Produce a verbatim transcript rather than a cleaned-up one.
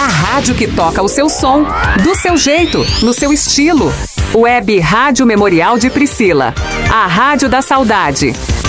A rádio que toca o seu som, do seu jeito, no seu estilo. Web Rádio Memorial de Priscila. A Rádio da Saudade.